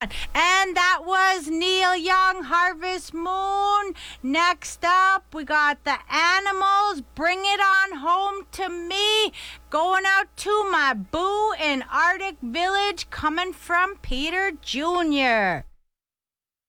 And that was Neil Young, Harvest Moon. Next up, we got the Animals, Bring It On Home to Me. Going out to my boo in Arctic Village, coming from Peter Jr.